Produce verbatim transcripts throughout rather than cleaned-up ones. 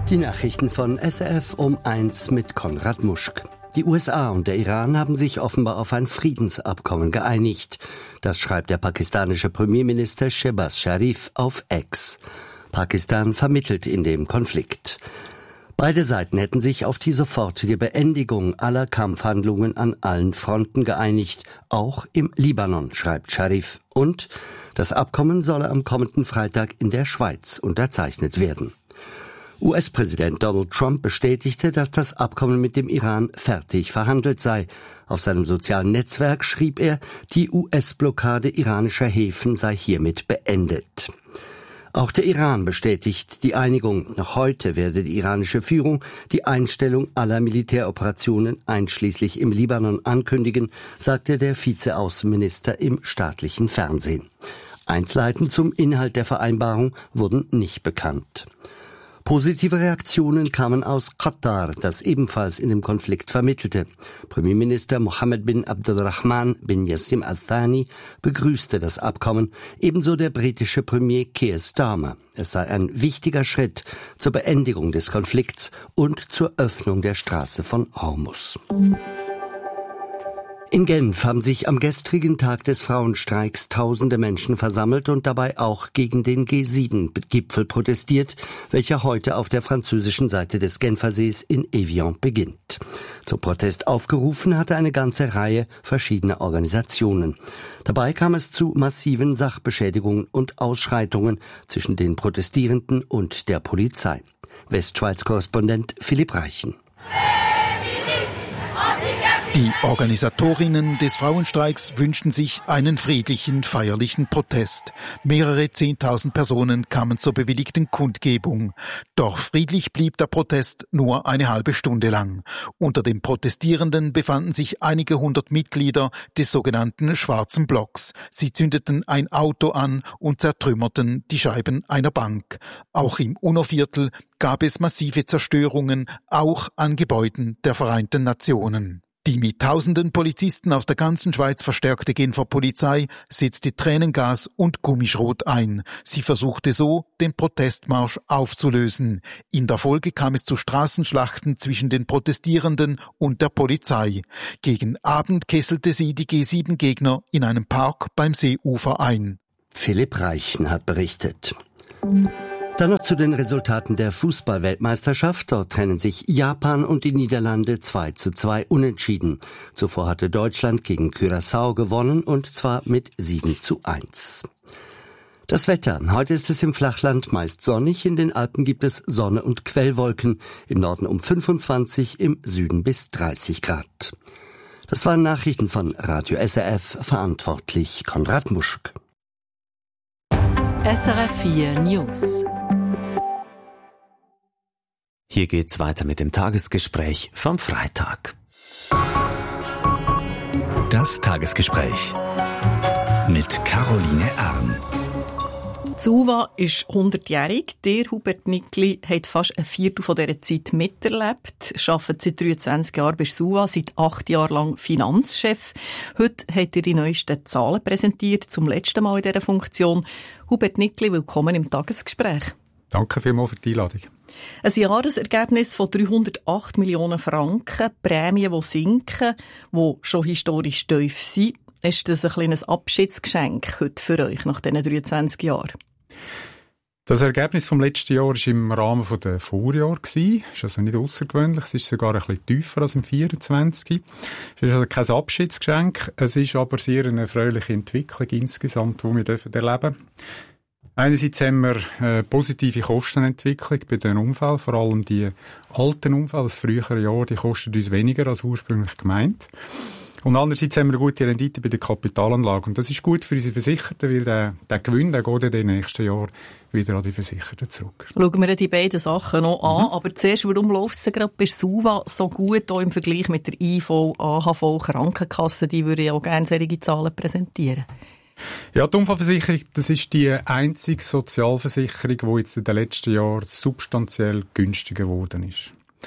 Die Nachrichten von S R F um eins mit Konrad Muschk. Die U S A und der Iran haben sich offenbar auf ein Friedensabkommen geeinigt. Das schreibt der pakistanische Premierminister Shehbaz Sharif auf X. Pakistan vermittelt in dem Konflikt. Beide Seiten hätten sich auf die sofortige Beendigung aller Kampfhandlungen an allen Fronten geeinigt, auch im Libanon, schreibt Sharif. Und das Abkommen solle am kommenden Freitag in der Schweiz unterzeichnet werden. U S-Präsident Donald Trump bestätigte, dass das Abkommen mit dem Iran fertig verhandelt sei. Auf seinem sozialen Netzwerk schrieb er, die U S-Blockade iranischer Häfen sei hiermit beendet. Auch der Iran bestätigt die Einigung. Noch heute werde die iranische Führung die Einstellung aller Militäroperationen einschließlich im Libanon ankündigen, sagte der Vizeaußenminister im staatlichen Fernsehen. Einzelheiten zum Inhalt der Vereinbarung wurden nicht bekannt. Positive Reaktionen kamen aus Katar, das ebenfalls in dem Konflikt vermittelte. Premierminister Mohammed bin Abdulrahman bin Jassim Al-Thani begrüßte das Abkommen, ebenso der britische Premier Keir Starmer. Es sei ein wichtiger Schritt zur Beendigung des Konflikts und zur Öffnung der Straße von Hormuz. In Genf haben sich am gestrigen Tag des Frauenstreiks tausende Menschen versammelt und dabei auch gegen den G sieben Gipfel protestiert, welcher heute auf der französischen Seite des Genfersees in Evian beginnt. Zum Protest aufgerufen hatte eine ganze Reihe verschiedener Organisationen. Dabei kam es zu massiven Sachbeschädigungen und Ausschreitungen zwischen den Protestierenden und der Polizei. Westschweiz-Korrespondent Philipp Reichen. Die Organisatorinnen des Frauenstreiks wünschten sich einen friedlichen, feierlichen Protest. Mehrere Zehntausend Personen kamen zur bewilligten Kundgebung. Doch friedlich blieb der Protest nur eine halbe Stunde lang. Unter den Protestierenden befanden sich einige hundert Mitglieder des sogenannten Schwarzen Blocks. Sie zündeten ein Auto an und zertrümmerten die Scheiben einer Bank. Auch im UNO-Viertel gab es massive Zerstörungen, auch an Gebäuden der Vereinten Nationen. Die mit tausenden Polizisten aus der ganzen Schweiz verstärkte Genfer Polizei setzte Tränengas und Gummischrot ein. Sie versuchte so, den Protestmarsch aufzulösen. In der Folge kam es zu Straßenschlachten zwischen den Protestierenden und der Polizei. Gegen Abend kesselte sie die G sieben Gegner in einem Park beim Seeufer ein. Philipp Reichen hat berichtet. Dann noch zu den Resultaten der Fußball-Weltmeisterschaft. Dort trennen sich Japan und die Niederlande zwei zu zwei unentschieden. Zuvor hatte Deutschland gegen Curaçao gewonnen, und zwar mit sieben zu eins. Das Wetter. Heute ist es im Flachland meist sonnig. In den Alpen gibt es Sonne und Quellwolken. Im Norden um fünfundzwanzig, im Süden bis dreißig Grad. Das waren Nachrichten von Radio S R F. Verantwortlich Konrad Muschk. S R F vier News. Hier geht's weiter mit dem Tagesgespräch vom Freitag. Das Tagesgespräch mit Caroline Arn. Suva ist hundertjährig. Der Hubert Nickli hat fast ein Viertel von dieser Zeit miterlebt. Er arbeitet seit dreiundzwanzig Jahren bei Suva, seit acht Jahren lang Finanzchef. Heute hat er die neuesten Zahlen präsentiert, zum letzten Mal in dieser Funktion. Hubert Nickli, willkommen im Tagesgespräch. Danke vielmals für die Einladung. Ein Jahresergebnis von dreihundertacht Millionen Franken, Prämien, die sinken, die schon historisch tief sind. Ist das ein kleines Abschiedsgeschenk heute für euch nach diesen dreiundzwanzig Jahren? Das Ergebnis vom letzten Jahr war im Rahmen der Vorjahre. Das ist also nicht außergewöhnlich. Es ist sogar ein bisschen tiefer als im vierundzwanzig. Es ist also kein Abschiedsgeschenk. Es ist aber sehr eine erfreuliche Entwicklung insgesamt, die wir erleben dürfen. Einerseits haben wir eine positive Kostenentwicklung bei den Unfällen, vor allem die alten Unfälle, das frühere Jahr, die kosten uns weniger als ursprünglich gemeint. Und andererseits haben wir eine gute Rendite bei der Kapitalanlage. Und das ist gut für unsere Versicherten, weil der, der Gewinn, der geht in den nächsten Jahren wieder an die Versicherten zurück. Schauen wir die beiden Sachen noch an. Mhm. Aber zuerst, warum läuft es gerade bei Suva so gut auch im Vergleich mit der I V, A H V, Krankenkasse? Die würde ja auch gerne solche Zahlen präsentieren. Ja, die Unfallversicherung, das ist die einzige Sozialversicherung, die jetzt in den letzten Jahren substanziell günstiger geworden ist.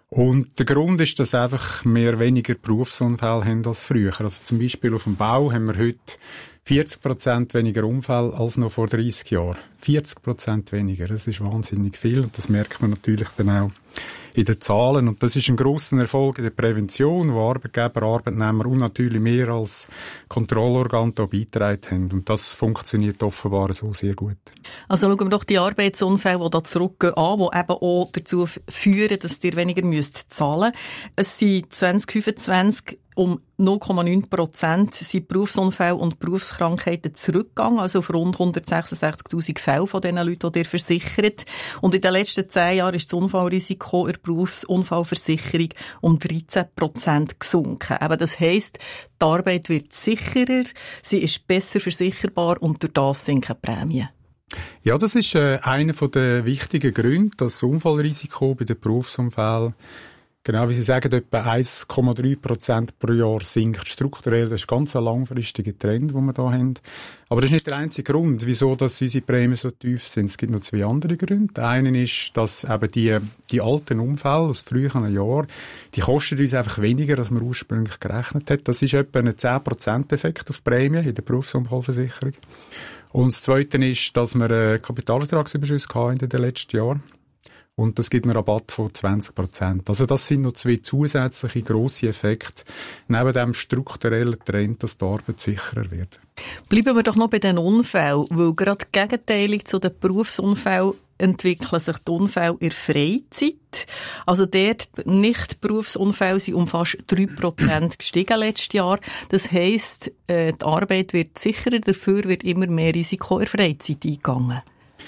Und der Grund ist, dass einfach wir weniger Berufsunfälle haben als früher. Also zum Beispiel auf dem Bau haben wir heute vierzig Prozent weniger Unfälle als noch vor dreißig Jahren. vierzig Prozent weniger, das ist wahnsinnig viel und das merkt man natürlich dann auch in den Zahlen. Und das ist ein grosser Erfolg in der Prävention, wo Arbeitgeber, Arbeitnehmer und natürlich mehr als Kontrollorgan da beigetragen haben. Und das funktioniert offenbar so sehr gut. Also schauen wir doch die Arbeitsunfälle, die da zurückgehen, an, die eben auch dazu führen, dass ihr weniger müsst zahlen. Es sind zwanzig fünfundzwanzig um null Komma neun Prozent sind Berufsunfälle und Berufskrankheiten zurückgegangen, also auf rund hundertsechsundsechzigtausend Fälle von diesen Leuten, die ihr versichert. Und in den letzten zehn Jahren ist das Unfallrisiko in der Berufsunfallversicherung um dreizehn Prozent gesunken. Eben das heisst, die Arbeit wird sicherer, sie ist besser versicherbar und durch das sinken die Prämien. Ja, das ist äh, einer der wichtigen Gründe, dass das Unfallrisiko bei den Berufsunfällen, genau wie Sie sagen, etwa eins Komma drei Prozent pro Jahr sinkt strukturell. Das ist ganz ein langfristiger Trend, den wir hier haben. Aber das ist nicht der einzige Grund, wieso dass unsere Prämien so tief sind. Es gibt noch zwei andere Gründe. Der eine ist, dass eben die, die alten Unfälle aus früheren Jahren, die kosten uns einfach weniger, als man ursprünglich gerechnet hat. Das ist etwa ein zehn Prozent Effekt auf Prämien in der Berufsunfallversicherung. Und das Zweite ist, dass wir einen Kapitalertragsüberschuss hatten in den letzten Jahren. Und das gibt einen Rabatt von zwanzig Prozent. Also das sind noch zwei zusätzliche grosse Effekte, neben dem strukturellen Trend, dass die Arbeit sicherer wird. Bleiben wir doch noch bei den Unfällen, weil gerade gegenteilig zu den Berufsunfällen entwickeln sich die Unfälle in der Freizeit. Also dort nicht Berufsunfälle sind um fast drei Prozent gestiegen letztes Jahr. Das heisst, die Arbeit wird sicherer, dafür wird immer mehr Risiko in der Freizeit eingegangen.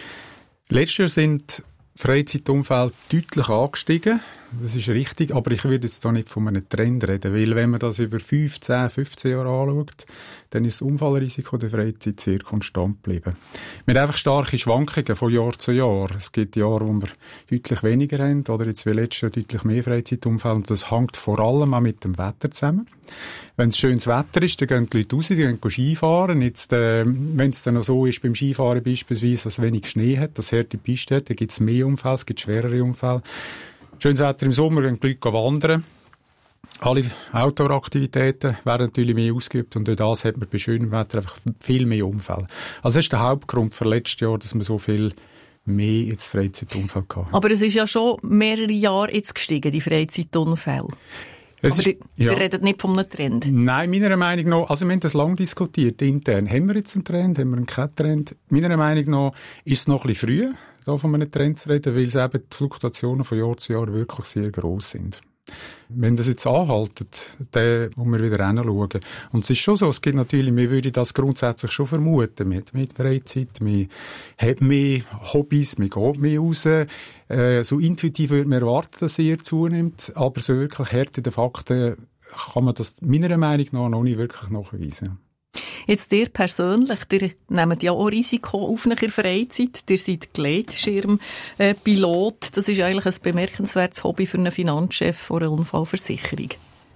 Letztes Jahr sind Freizeitunfälle deutlich angestiegen. Das ist richtig, aber ich würde jetzt da nicht von einem Trend reden, weil wenn man das über fünf, zehn, fünfzehn Jahre anschaut, dann ist das Unfallrisiko der Freizeit sehr konstant geblieben. Wir haben einfach starke Schwankungen von Jahr zu Jahr. Es gibt Jahre, wo wir deutlich weniger haben, oder jetzt wie letztes Jahr deutlich mehr Freizeitunfälle, und das hängt vor allem auch mit dem Wetter zusammen. Wenn es schönes Wetter ist, dann gehen die Leute raus, die gehen Skifahren. Jetzt, äh, wenn es dann noch so ist, beim Skifahren beispielsweise, dass es wenig Schnee hat, dass harte Piste hat, dann gibt es mehr Unfälle, es gibt schwerere Unfälle. Schönes Wetter im Sommer, gehen die Leute wandern. Alle Outdoor-Aktivitäten werden natürlich mehr ausgeübt und durch das hat man bei schönem Wetter einfach viel mehr Unfälle. Also das ist der Hauptgrund für letztes Jahr, dass man so viel mehr jetzt Freizeitunfälle hatte. Aber es ist ja schon mehrere Jahre jetzt gestiegen, die Freizeitunfälle. Es Aber ist, die, ja. wir reden nicht von einem Trend. Nein, meiner Meinung nach, also wir haben das lange diskutiert, intern. Haben wir jetzt einen Trend, haben wir keinen Trend? Meiner Meinung nach ist es noch ein bisschen früh, da von einem Trend zu reden, weil es eben die Fluktuationen von Jahr zu Jahr wirklich sehr gross sind. Wenn das jetzt anhaltet, dann muss man wieder hinschauen. Und es ist schon so, es gibt natürlich, wir würden das grundsätzlich schon vermuten, mit, mit Freizeit, man hat mehr Hobbys, man geht mehr raus, äh, so intuitiv würde man erwarten, dass er zunimmt, aber so wirklich hart in den Fakten kann man das meiner Meinung nach noch nicht wirklich nachweisen. Jetzt ihr persönlich, ihr nehmt ja auch Risiko auf in der Freizeit. Ihr seid Gleitschirmpilot. Das ist eigentlich ein bemerkenswertes Hobby für einen Finanzchef von einer Unfallversicherung.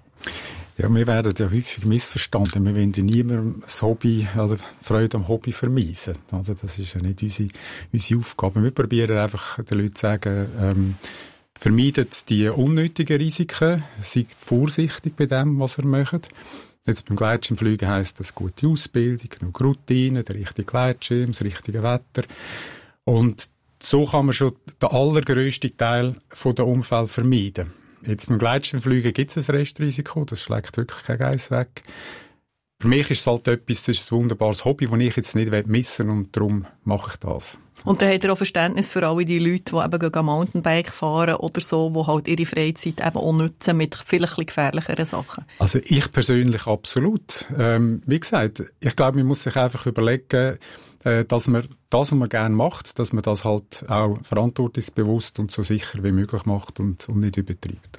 Ja, wir werden ja häufig missverstanden. Wir wollen ja niemandem das Hobby, also Freude am Hobby vermiesen. Also das ist ja nicht unsere, unsere Aufgabe. Wir probieren einfach den Leuten zu sagen, ähm, vermeidet die unnötigen Risiken, seid vorsichtig bei dem, was ihr möchtet. Jetzt beim Gleitschirmfliegen heisst das gute Ausbildung, genug Routine, der richtige Gleitschirm, das richtige Wetter. Und so kann man schon den allergrössten Teil der Unfälle vermeiden. Jetzt beim Gleitschirmfliegen gibt es ein Restrisiko, das schlägt wirklich kein Geiss weg. Für mich ist es halt etwas, das ist ein wunderbares Hobby, das ich jetzt nicht missen will, und darum mache ich das. Und dann hat er auch Verständnis für alle die Leute, die eben Mountainbike fahren oder so, die halt ihre Freizeit eben auch nutzen mit vielleicht ein bisschen gefährlicheren Sachen. Also ich persönlich absolut. Ähm, wie gesagt, ich glaube, man muss sich einfach überlegen, äh, dass man das, was man gerne macht, dass man das halt auch verantwortungsbewusst und so sicher wie möglich macht und, und nicht übertreibt.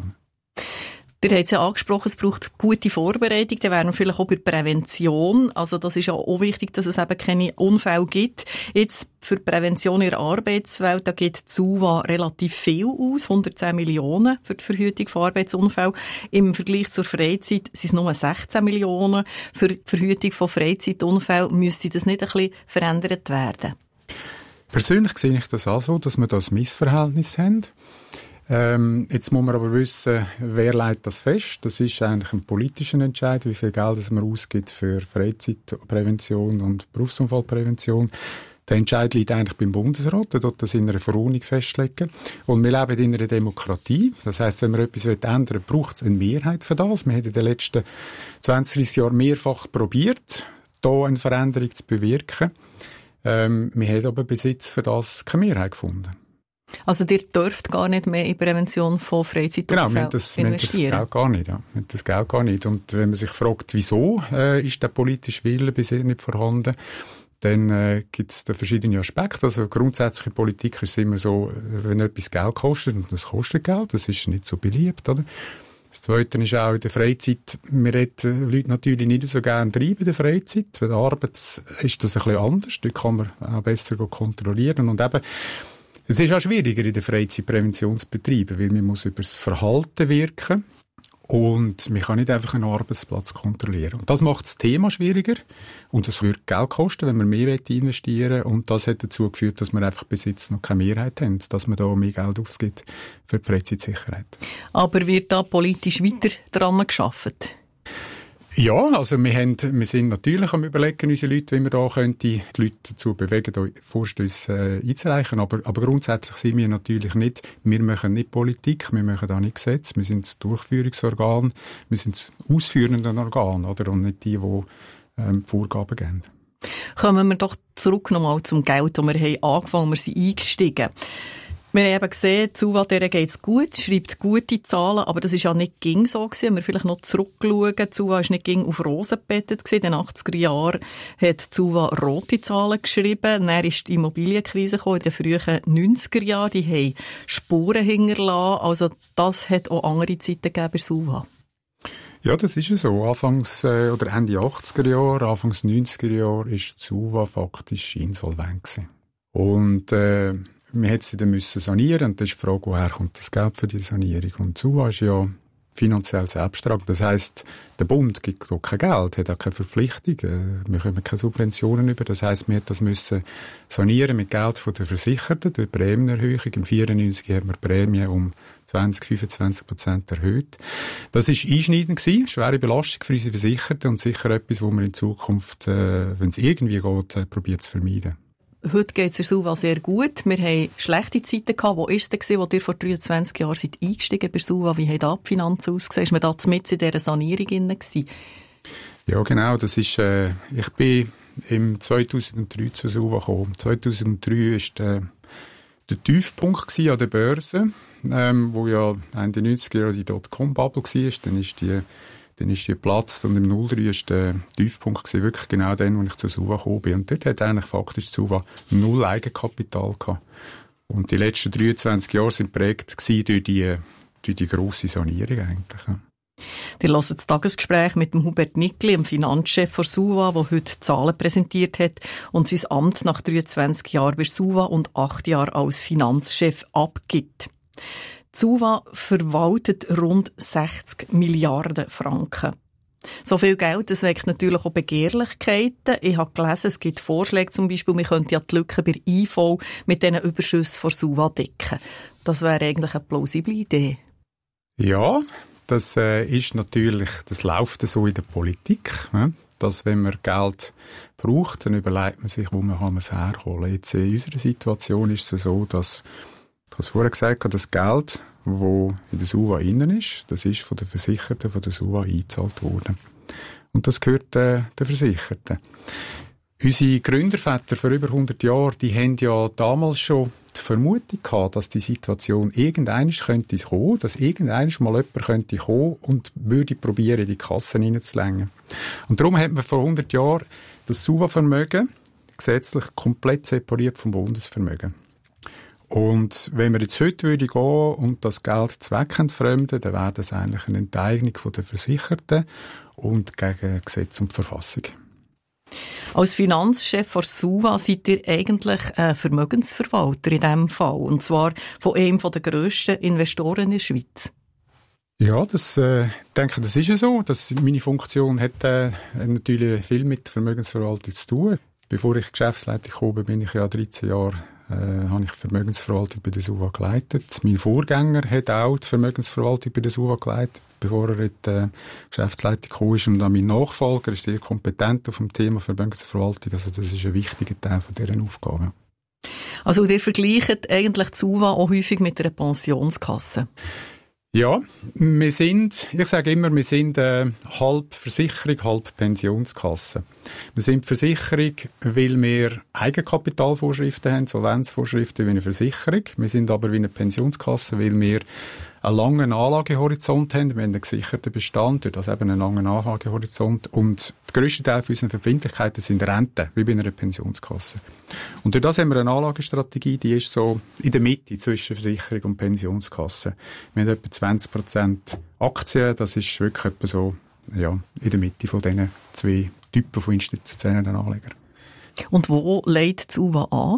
Ihr habt es ja angesprochen, es braucht gute Vorbereitung, dann wären wir vielleicht auch bei Prävention. Also das ist ja auch wichtig, dass es eben keine Unfälle gibt. Jetzt für die Prävention in der Arbeitswelt, da gibt die U W A relativ viel aus, hundertzehn Millionen für die Verhütung von Arbeitsunfällen. Im Vergleich zur Freizeit sind es nur sechzehn Millionen. Für die Verhütung von Freizeitunfällen müsste das nicht ein bisschen verändert werden? Persönlich sehe ich das auch so, dass wir das Missverhältnis haben. Ähm, jetzt muss man aber wissen, wer legt das fest. Das ist eigentlich ein politischer Entscheid, wie viel Geld das man ausgibt für Freizeitprävention und Berufsunfallprävention. Der Entscheid liegt eigentlich beim Bundesrat, der dort das in einer Verordnung festlegen. Und wir leben in einer Demokratie. Das heisst, wenn man etwas ändern will, braucht es eine Mehrheit für das. Wir haben in den letzten zwanzig, dreissig Jahren mehrfach probiert, hier eine Veränderung zu bewirken. Ähm, wir haben aber bis jetzt für das keine Mehrheit gefunden. Also ihr dürft gar nicht mehr in Prävention von Freizeitunfällen genau, wir haben das, investieren? Genau, das Geld gar nicht. Ja. Wir haben das Geld gar nicht. Und wenn man sich fragt, wieso äh, ist der politische Wille bisher nicht vorhanden, dann äh, gibt es da verschiedene Aspekte. Also grundsätzlich in Politik ist es immer so, wenn etwas Geld kostet, und das kostet Geld, das ist nicht so beliebt, oder? Das Zweite ist auch in der Freizeit, wir reden Leute natürlich nicht so gerne treiben in der Freizeit. Bei der Arbeit ist das ein bisschen anders, dort kann man auch besser kontrollieren. Und eben, es ist auch schwieriger in der Freizeit Prävention zu betreiben, weil man muss über das Verhalten wirken. Und man kann nicht einfach einen Arbeitsplatz kontrollieren. Und das macht das Thema schwieriger. Und das würde Geld kosten, wenn man mehr investieren will. Und das hat dazu geführt, dass wir einfach bis jetzt noch keine Mehrheit haben, dass man da mehr Geld ausgibt für die Freizeitsicherheit. Aber wird da politisch weiter dran gearbeitet? Ja, also wir, haben, wir sind natürlich am Überlegen, unsere Leute, wie wir da könnte, die Leute dazu bewegen, da Vorstösse äh, einzureichen. Aber, aber grundsätzlich sind wir natürlich nicht, wir machen nicht Politik, wir machen da nicht Gesetze, wir sind das Durchführungsorgan, wir sind das ausführende Organ, oder? Und nicht die, die ähm, Vorgaben geben. Kommen wir doch zurück nochmal zum Geld, das wir haben angefangen, wir sind eingestiegen. Wir haben eben gesehen, Suva, deren geht's gut, schreibt gute Zahlen, aber das ist ja nicht ging so gewesen. Wenn wir vielleicht noch zurückschauen, Suva ist nicht ging auf Rosen gebettet gewesen. In den achtziger Jahren hat Suva rote Zahlen geschrieben. Dann ist die Immobilienkrise gekommen, in den frühen neunziger Jahren. Die haben Spuren hinterlassen. Also das hat auch andere Zeiten gegeben bei Suva. Ja, das ist ja so. Anfangs, äh, oder Ende achtziger Jahre, Anfangs neunziger Jahre ist Suva faktisch insolvent gewesen. Und, äh, wir hätten sie dann müssen sanieren, und das ist die Frage, woher kommt das Geld für die Sanierung? Und Suva ist ja finanziell selbsttragend. Das heisst, der Bund gibt auch kein Geld, hat auch keine Verpflichtung. Wir können keine Subventionen über. Das heisst, wir hätten das müssen sanieren mit Geld von den Versicherten durch Prämienerhöhung. Im vierundneunzig hat man die Prämie um zwanzig, fünfundzwanzig Prozent erhöht. Das war einschneidend gewesen, schwere Belastung für unsere Versicherten und sicher etwas, wo man in Zukunft, äh, wenn es irgendwie geht, äh, probiert zu vermeiden. Heute geht es der Suva sehr gut. Wir haben schlechte Zeiten gehabt. Wo war es denn, wo ihr vor dreiundzwanzig Jahren seid eingestiegen bei Suva? Wie haben da die Finanzen ausgesehen? Ist man da mit in dieser Sanierung drin gewesen? Ja, genau. Das ist, äh, ich bin im zweitausenddrei zu Suva gekommen. zweitausenddrei war der, der Tiefpunkt an der Börse, ähm, wo ja Ende neunziger Jahre die Dotcom-Bubble war. Dann ist die Dann ist die geplatzt und im null drei war der Tiefpunkt gewesen, wirklich genau dann, als ich zu Suva gekommen bin. Und dort hat eigentlich faktisch Suva null Eigenkapital gehabt. Und die letzten dreiundzwanzig Jahre sind geprägt gewesen durch die, durch die grosse Sanierung eigentlich. Ja. Ihr hört das Tagesgespräch mit dem Hubert Nickli, dem Finanzchef von Suva, der heute Zahlen präsentiert hat und sein Amt nach dreiundzwanzig Jahren bei Suva und acht Jahren als Finanzchef abgibt. Suva verwaltet rund sechzig Milliarden Franken. So viel Geld, das weckt natürlich auch Begehrlichkeiten. Ich habe gelesen, es gibt Vorschläge zum Beispiel, man könnte ja die Lücken bei I V mit diesen Überschüssen von Suva decken. Das wäre eigentlich eine plausible Idee. Ja, das äh, ist natürlich, das läuft so in der Politik, ne? Dass wenn man Geld braucht, dann überlegt man sich, wo man kann es herholen. Jetzt in unserer Situation ist es so, dass ich habe es vorher gesagt, das Geld, das in der Suva innen ist, das ist von den Versicherten von der Suva eingezahlt worden. Und das gehört äh, den Versicherten. Unsere Gründerväter vor über hundert Jahren, die haben ja damals schon die Vermutung gehabt, dass die Situation irgendeinmal könnte kommen, dass irgendeinmal mal jemand könnte kommen und würde probieren, in die Kassen reinzulängen. Und darum hat man vor hundert Jahren das Suva-Vermögen gesetzlich komplett separiert vom Bundesvermögen. Und wenn wir jetzt heute würde gehen und das Geld zweckentfremden, dann wäre das eigentlich eine Enteignung der Versicherten und gegen Gesetz und Verfassung. Als Finanzchef von Suva seid ihr eigentlich ein Vermögensverwalter in diesem Fall, und zwar von einem der grössten Investoren in der Schweiz. Ja, das, äh, ich denke, das ist ja so. Das, meine Funktion hat äh, natürlich viel mit Vermögensverwaltung zu tun. Bevor ich Geschäftsleiter gekommen bin, bin ich ja dreizehn Jahre äh, habe ich die Vermögensverwaltung bei der SUVA geleitet. Mein Vorgänger hat auch die Vermögensverwaltung bei der SUVA geleitet, bevor er in die Geschäftsleitung gekommen ist. Und dann mein Nachfolger ist sehr kompetent auf dem Thema Vermögensverwaltung. Also das ist ein wichtiger Teil von dieser Aufgabe. Also ihr vergleicht eigentlich die SUVA auch häufig mit einer Pensionskasse? Ja, wir sind, ich sage immer, wir sind äh, halb Versicherung, halb Pensionskasse. Wir sind Versicherung, weil wir Eigenkapitalvorschriften haben, Solvenzvorschriften wie eine Versicherung. Wir sind aber wie eine Pensionskasse, weil wir einen langen Anlagehorizont haben. Wir haben einen gesicherten Bestand, durch das eben einen langen Anlagehorizont. Und der grösste Teil unserer Verbindlichkeiten sind Renten, wie bei einer Pensionskasse. Und durch das haben wir eine Anlagestrategie, die ist so in der Mitte zwischen Versicherung und Pensionskasse. Wir haben etwa zwanzig Prozent Aktien, das ist wirklich etwa so, ja, in der Mitte von diesen zwei Typen von institutionellen Anlegern. Und wo legt die SUVA an?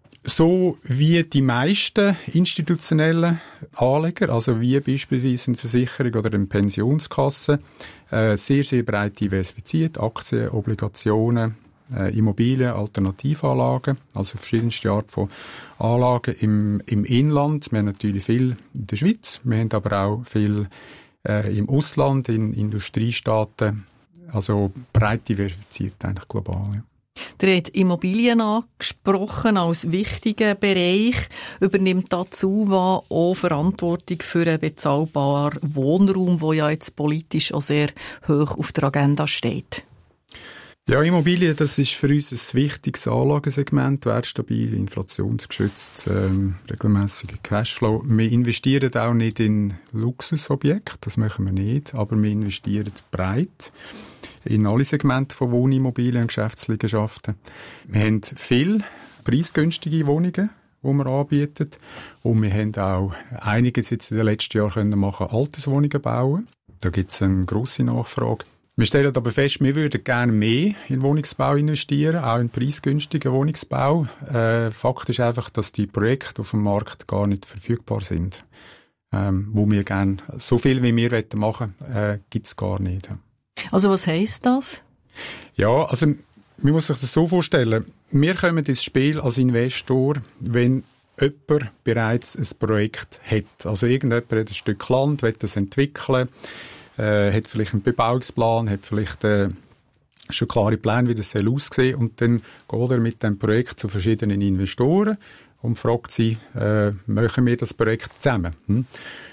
So wie die meisten institutionellen Anleger, also wie beispielsweise eine Versicherung oder eine Pensionskasse, äh, sehr, sehr breit diversifiziert. Aktien, Obligationen, äh, Immobilien, Alternativanlagen, also verschiedenste Arten von Anlagen im, im Inland. Wir haben natürlich viel in der Schweiz, wir haben aber auch viel äh, im Ausland, in Industriestaaten, also breit diversifiziert eigentlich global, ja. Ihr habt Immobilien angesprochen als wichtigen Bereich. Übernimmt die SUVA auch Verantwortung für einen bezahlbaren Wohnraum, der ja jetzt politisch auch sehr hoch auf der Agenda steht? Ja, Immobilien, das ist für uns ein wichtiges Anlagensegment, wertstabil, inflationsgeschützt, ähm, regelmäßiger Cashflow. Wir investieren auch nicht in Luxusobjekte, das machen wir nicht, aber wir investieren breit in alle Segmente von Wohnimmobilien und Geschäftsliegenschaften. Wir haben viele preisgünstige Wohnungen, die wir anbieten. Und wir haben auch einiges jetzt in den letzten Jahren können machen, Alterswohnungen bauen. Da gibt es eine grosse Nachfrage. Wir stellen aber fest, wir würden gerne mehr in Wohnungsbau investieren, auch in preisgünstigen Wohnungsbau. Äh, Fakt ist einfach, dass die Projekte auf dem Markt gar nicht verfügbar sind. Ähm, wo wir gerne, so viel wie wir machen wollen, äh, gibt es gar nicht. Also was heisst das? Ja, also man muss sich das so vorstellen. Wir kommen ins Spiel als Investor, wenn jemand bereits ein Projekt hat. Also irgendjemand hat ein Stück Land, will das entwickeln, äh, hat vielleicht einen Bebauungsplan, hat vielleicht äh, schon klare Pläne, wie das soll aussehen. Und dann geht er mit dem Projekt zu verschiedenen Investoren und fragt sie, äh, machen wir das Projekt zusammen? Hm?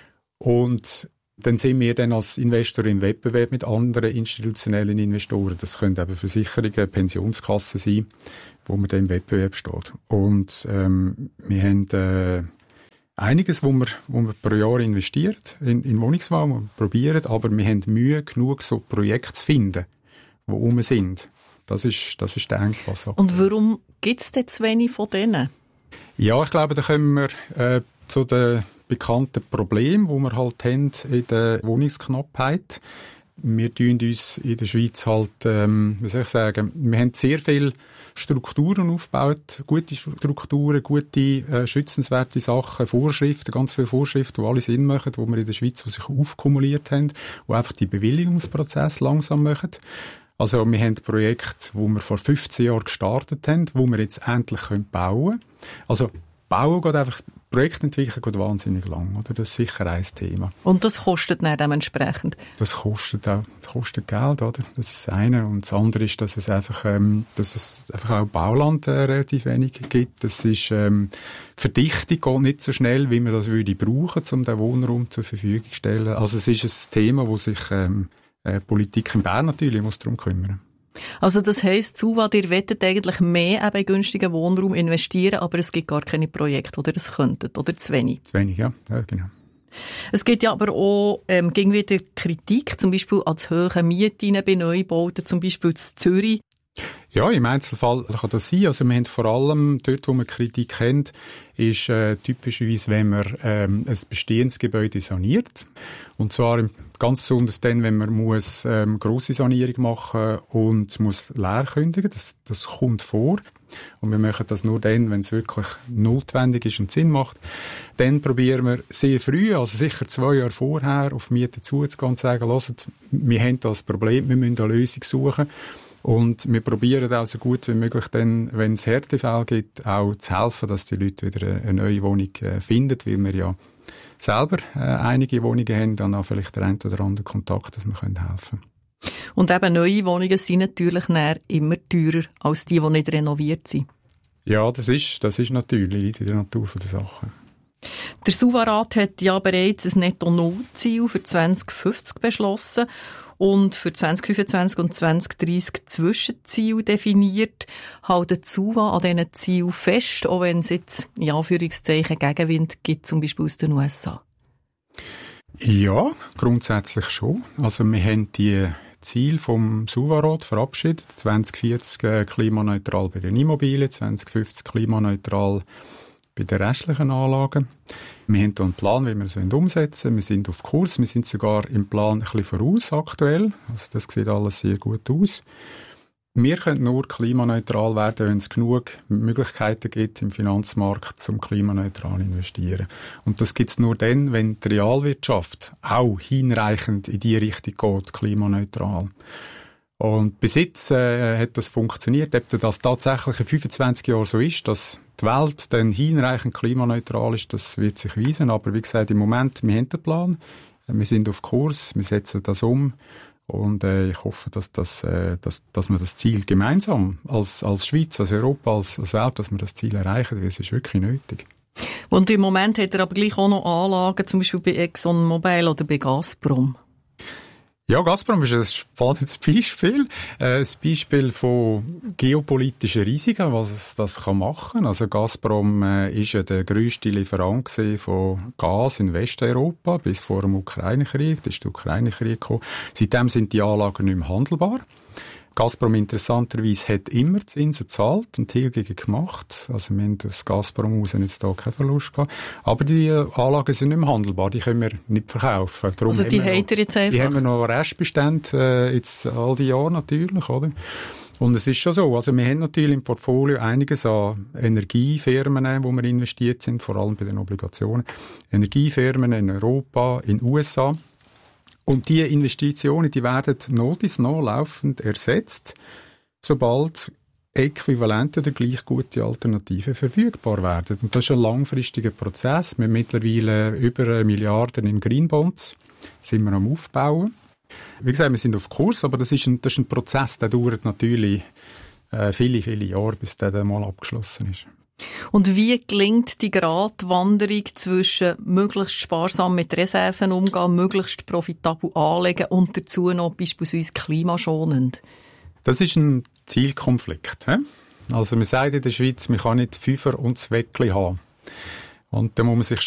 Und dann sind wir dann als Investor im Wettbewerb mit anderen institutionellen Investoren. Das können eben Versicherungen, Pensionskassen sein, wo man dann im Wettbewerb steht. Und ähm, wir haben äh, einiges, wo wir, wo wir pro Jahr investiert in, in Wohnungsbau, wo wir probieren, aber wir haben Mühe genug, so Projekte zu finden, die rum sind. Das ist, das ist der Engpass. Und warum gibt es denn zu wenig von denen? Ja, ich glaube, da kommen wir äh, zu den bekannten Problem, wo wir halt haben in der Wohnungsknappheit. Wir tun uns in der Schweiz halt, ähm, wie soll ich sagen, wir haben sehr viele Strukturen aufgebaut, gute Strukturen, gute, äh, schützenswerte Sachen, Vorschriften, ganz viele Vorschriften, die alle Sinn machen, die wir in der Schweiz, die sich aufkumuliert haben, die einfach die Bewilligungsprozesse langsam machen. Also wir haben Projekte, wo wir vor fünfzehn Jahren gestartet haben, wo wir jetzt endlich bauen können. Also Bauen geht einfach, Projektentwicklung geht wahnsinnig lang, oder? Das ist sicher ein Thema. Und das kostet dann dementsprechend? Das kostet auch, das kostet Geld, oder? Das ist das eine. Und das andere ist, dass es einfach, ähm, dass es einfach auch Bauland äh, relativ wenig gibt. Das ist, ähm, Verdichtung geht nicht so schnell, wie man das würde brauchen, um den Wohnraum zur Verfügung zu stellen. Also es ist ein Thema, wo sich, ähm, äh, Politik in Bern natürlich muss darum kümmern. Also das heisst, SUVA, ihr wettet eigentlich mehr eben in günstigen Wohnraum investieren, aber es gibt gar keine Projekte, oder es könntet, oder zu wenig? Zu wenig, ja, ja genau. Es gibt ja aber auch ähm, ging wieder Kritik, zum Beispiel an zu hohen Mieten bei Neubauten, zum Beispiel in Zürich. Ja, im Einzelfall kann das sein. Also wir haben vor allem dort, wo wir Kritik haben, ist äh, typischerweise, wenn man ähm, ein bestehendes Gebäude saniert. Und zwar ganz besonders dann, wenn man muss ähm, grosse Sanierung machen und muss leer kündigen. Das, das kommt vor. Und wir machen das nur dann, wenn es wirklich notwendig ist und Sinn macht. Dann probieren wir sehr früh, also sicher zwei Jahre vorher, auf Mieten zuzugehen und zu sagen, hört, wir haben das Problem, wir müssen eine Lösung suchen. Und wir probieren auch so gut wie möglich dann, wenn es Härtefälle gibt, auch zu helfen, dass die Leute wieder eine neue Wohnung finden, weil wir ja selber äh, einige Wohnungen haben, dann auch vielleicht der ein oder andere Kontakt, dass wir helfen können. Und eben neue Wohnungen sind natürlich immer teurer als die, die nicht renoviert sind. Ja, das ist, das ist natürlich in der Natur der Sache. Der SUVA-Rat hat ja bereits ein Netto-Null-Ziel für zwanzig fünfzig beschlossen und für zwanzig fünfundzwanzig und zwanzig dreissig Zwischenziele definiert. Halten die SUVA an diesen Zielen fest, auch wenn es jetzt in Anführungszeichen Gegenwind gibt, zum Beispiel aus den U S A? Ja, grundsätzlich schon. Also wir haben die Ziele vom SUVA-Rat verabschiedet. zwanzig vierzig äh, klimaneutral bei den Immobilien, zwanzig fünfzig klimaneutral bei den restlichen Anlagen. Wir haben hier einen Plan, wie wir es umsetzen wollen. Wir sind auf Kurs. Wir sind sogar im Plan ein bisschen voraus aktuell. Also das sieht alles sehr gut aus. Wir können nur klimaneutral werden, wenn es genug Möglichkeiten gibt im Finanzmarkt zum klimaneutral investieren. Und das gibt es nur dann, wenn die Realwirtschaft auch hinreichend in die Richtung geht, klimaneutral. Und bis jetzt äh, hat das funktioniert. Ob das tatsächlich in fünfundzwanzig Jahren so ist, dass die Welt dann hinreichend klimaneutral ist, das wird sich weisen. Aber wie gesagt, im Moment, wir haben den Plan, wir sind auf Kurs, wir setzen das um. Und äh, ich hoffe, dass, das, äh, dass, dass wir das Ziel gemeinsam als, als Schweiz, als Europa, als, als Welt, dass wir das Ziel erreichen, weil es ist wirklich nötig. Und im Moment hat er aber gleich auch noch Anlagen, zum Beispiel bei ExxonMobil oder bei Gazprom. Ja, Gazprom ist ein spannendes Beispiel. Äh, ein Beispiel von geopolitischen Risiken, was es das kann machen. Also Gazprom äh, ist ja der grösste Lieferant von Gas in Westeuropa bis vor dem Ukraine-Krieg. Da ist der Ukraine-Krieg gekommen. Seitdem sind die Anlagen nicht mehr handelbar. Gazprom interessanterweise hat immer Zinsen gezahlt und Tilgungen gemacht. Also wir haben das Gazprom raus jetzt da keinen Verlust gehabt. Aber die Anlagen sind nicht mehr handelbar, die können wir nicht verkaufen. Darum also die haben wir jetzt einfach? Die haben wir noch Restbestände, äh, jetzt all die Jahre natürlich, oder? Und es ist schon so, also wir haben natürlich im Portfolio einiges an Energiefirmen, wo wir investiert sind, vor allem bei den Obligationen. Energiefirmen in Europa, in den U S A. Und diese Investitionen, die werden noch bis noch laufend ersetzt, sobald äquivalente oder gleich gute Alternativen verfügbar werden. Und das ist ein langfristiger Prozess. Wir haben mittlerweile über eine Milliarde in Greenbonds, sind wir am Aufbauen. Wie gesagt, wir sind auf Kurs, aber das ist ein, das ist ein Prozess, der dauert natürlich äh, viele, viele Jahre, bis der dann mal abgeschlossen ist. Und wie gelingt die Gratwanderung zwischen möglichst sparsam mit Reserven umgehen, möglichst profitabel anlegen und dazu noch beispielsweise klimaschonend? Das ist ein Zielkonflikt. He? Also man sagt in der Schweiz, man kann nicht Fünfer und Zweckli haben. Und da muss man sich